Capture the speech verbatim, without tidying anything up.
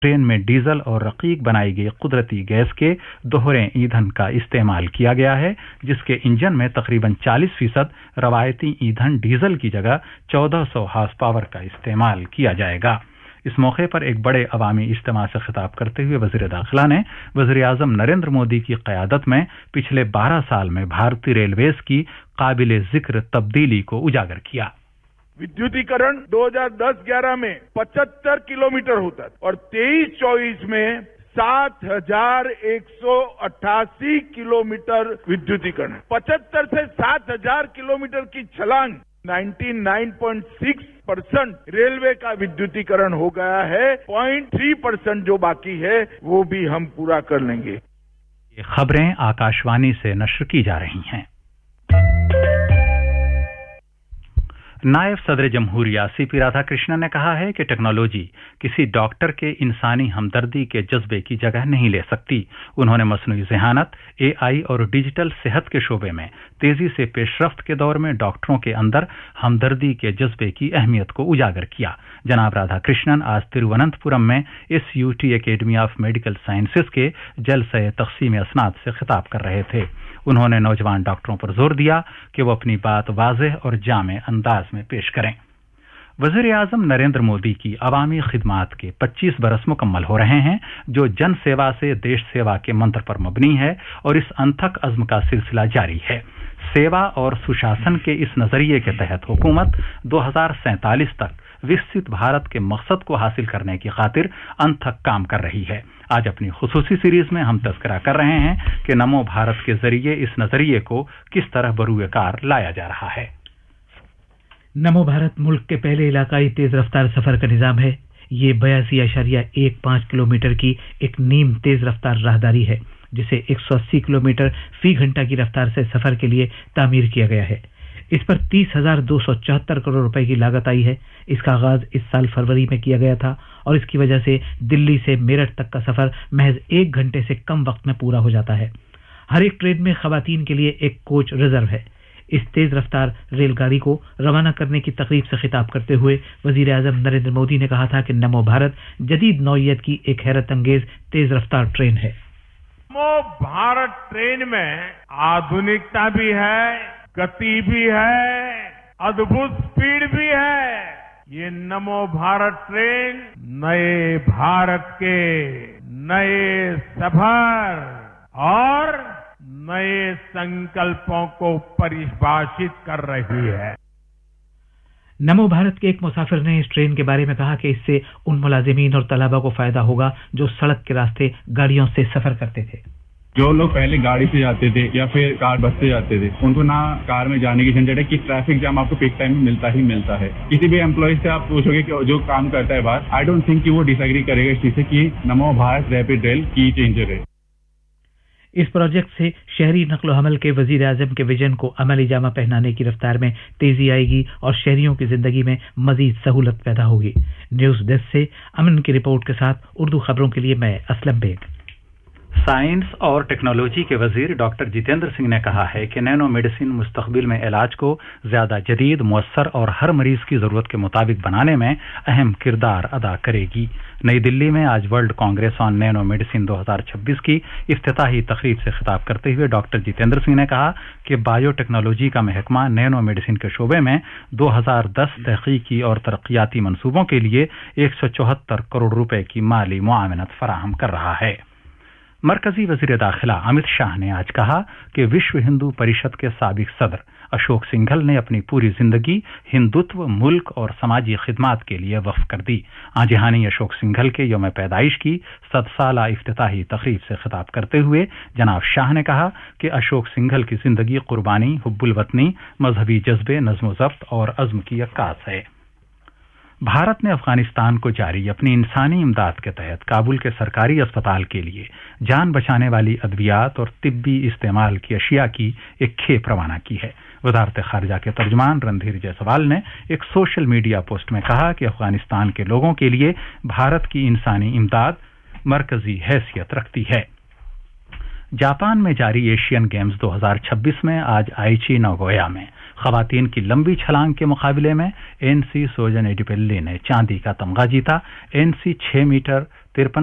Train में diesel और रकीक बनाई गई कुदरती गैस के दोहरे ईंधन का इस्तेमाल किया गया है, जिसके इंजन में तकरीबन चालीस फीसद रवायती ईंधन डीजल की जगह चौदह सौ हार्स पावर का इस्तेमाल किया जाएगा। इस मौके पर एक बड़े अवामी इज्तिमा से खिताब करते हुए वजीर दाखिला ने वजीर आजम नरेंद्र मोदी की क़यादत में पिछले बारह साल में भारतीय रेलवेज की काबिले जिक्र तब्दीली को उजागर किया। विद्युतीकरण दो हज़ार दस ग्यारह में पचहत्तर किलोमीटर होता और तेईस चौबीस में सात हजार एक सौ अट्ठासी किलोमीटर विद्युतीकरण, पचहत्तर से सात हजार किलोमीटर की छलांग निन्यानवे पॉइंट छह परसेंट रेलवे का विद्युतीकरण हो गया है। पॉइंट थ्री परसेंट जो बाकी है वो भी हम पूरा कर लेंगे। ये खबरें आकाशवाणी से नश्र की जा रही हैं। नायब सदर जमहूरिया सीपी राधाकृष्णन ने कहा है कि टेक्नोलॉजी किसी डॉक्टर के इंसानी हमदर्दी के जज्बे की जगह नहीं ले सकती। उन्होंने मसनूई ज़हानत, एआई और डिजिटल सेहत के शोबे में तेजी से पेशरफ्त के दौर में डॉक्टरों के अंदर हमदर्दी के जज्बे की अहमियत को उजागर किया। जनाब राधाकृष्णन आज तिरुवनंतपुरम में S U T academy of medical sciences के जलसे तक़सीम असनाद से खिताब कर रहे थे। उन्होंने नौजवान डॉक्टरों पर जोर दिया कि वो अपनी बात वाज़ेह और जामे अंदाज में पेश करें। वज़ीर आज़म नरेंद्र मोदी की अवामी खिदमात के पच्चीस बरस मुकम्मल हो रहे हैं, जो जन सेवा से देश सेवा के मंत्र पर मबनी है और इस अनथक अज़्म का सिलसिला जारी है। सेवा और सुशासन के इस नजरिए के तहत हुकूमत दो हजार सैंतालीस तक विकसित भारत के मकसद को हासिल करने की खातिर अनथक काम कर रही है। आज अपनी खुसूसी सीरीज में हम तज़किरा कर रहे हैं कि नमो भारत के जरिए इस नजरिए को किस तरह बरूए कार लाया जा रहा है। नमो भारत मुल्क के पहले इलाकाई तेज रफ्तार सफर का निजाम है। ये बयासी अशारिया एक पाँच किलोमीटर की एक नीम तेज रफ्तार राहदारी है, जिसे एक सौ अस्सी किलोमीटर फी घंटा की रफ्तार से सफर के लिए तामीर किया गया है। इस पर तीस हजार दो सौ चौहत्तर करोड़ रुपए की लागत आई है। इसका आगाज इस साल फरवरी में किया गया था और इसकी वजह से दिल्ली से मेरठ तक का सफर महज एक घंटे से कम वक्त में पूरा हो जाता है। हर एक ट्रेन में खवातीन के लिए एक कोच रिजर्व है। इस तेज रफ्तार रेलगाड़ी को रवाना करने की तकरीब से खिताब करते हुए वजीर आजम नरेंद्र मोदी ने कहा था कि नमो भारत जदीद नौइयत की एक हैरत अंगेज तेज रफ्तार ट्रेन है। नमो भारत ट्रेन में आधुनिकता भी है, गति भी है, अद्भुत स्पीड भी है। ये नमो भारत ट्रेन नए भारत के नए सफर और नए संकल्पों को परिभाषित कर रही है। नमो भारत के एक मुसाफिर ने इस ट्रेन के बारे में कहा कि इससे उन मुलाजिमीन और तलबा को फायदा होगा जो सड़क के रास्ते गाड़ियों से सफर करते थे। जो लोग पहले गाड़ी से जाते थे या फिर कार बस से जाते थे, उनको ना कार में जाने की झंझट है कि ट्रैफिक जाम आपको पीक टाइम में मिलता ही मिलता है। किसी भी एम्प्लॉय से आप पूछोगे कि जो काम करता है बाहर, आई डोंट थिंक कि वो डिसएग्री करेगा इस चीज से कि नमो भारत रैपिड रेल की चेंजर है। इस प्रोजेक्ट से शहरी नक्लो हमल के वजीर आजम के विजन को अमली जामा पहनाने की रफ्तार में तेजी आएगी और शहरियों की जिंदगी में मजीद सहूलत पैदा होगी। न्यूज डेस्क से अमन की रिपोर्ट के साथ उर्दू खबरों के लिए मैं असलम बेग। साइंस और टेक्नोलॉजी के वजीर डॉक्टर जितेंद्र सिंह ने कहा है कि नैनो मेडिसिन मुस्तकबिल में इलाज को ज्यादा जदीद, मुअस्सर और हर मरीज की जरूरत के मुताबिक बनाने में अहम किरदार अदा करेगी। नई दिल्ली में आज world Congress on nano medicine दो हजार छब्बीस की इफ्तिताही तकरीब से खिताब करते हुए डॉक्टर जितेंद्र सिंह ने कहा कि बायोटेक्नोलॉजी का महकमा नैनो मेडिसिन के शोबे में दो हजार दस तहकीकी और तरक्याती मंसूबों के लिए एक सौ चौहत्तर करोड़ रुपए की माली मुआवनत फराहम कर रहा है। मरकजी वजीर दाखिला अमित शाह ने आज कहा कि विश्व हिंदू परिषद के साबिक सदर अशोक सिंघल ने अपनी पूरी जिंदगी हिंदुत्व, मुल्क और समाजी खिदमात के लिए वक्फ कर दी। आजिहानी अशोक सिंघल के यौम पैदाइश की सदसाला इफ्तिताही तकरीब से खिताब करते हुए जनाब शाह ने कहा कि अशोक सिंघल की जिंदगी कुर्बानी, हुब्बुल वतनी, मजहबी जज्बे, नज़्म ज़ब्त और अज़्म की अक्कास है। भारत ने अफगानिस्तान को जारी अपनी इंसानी इमदाद के तहत काबुल के सरकारी अस्पताल के लिए जान बचाने वाली अद्वियात और तिब्बी इस्तेमाल की अशिया की एक खेप रवाना की है। वजारत खारजा के तर्जुमान रणधीर जायसवाल ने एक सोशल मीडिया पोस्ट में कहा कि अफगानिस्तान के लोगों के लिए भारत की इंसानी इमदाद मरकजी हैसियत रखती है। जापान में जारी एशियन गेम्स दो हज़ार छब्बीस में आज आइची नागोया में खवातीन की लंबी छलांग के मुकाबले में एनसी सोजन एडिपेल्ली ने चांदी का तमगा जीता। एनसी छह मीटर तिरपन